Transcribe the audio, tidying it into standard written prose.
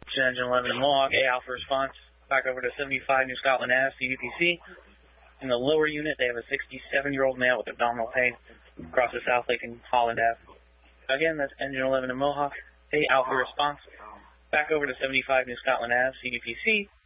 Engine 11 in Mohawk, A Alpha response. Back over to 75 New Scotland Ave, CDPC. In the lower unit, they have a 67-year-old male with abdominal pain across the South Lake and Holland Ave. Again, that's Engine 11 in Mohawk, A Alpha response. Back over to 75 New Scotland Ave, CDPC.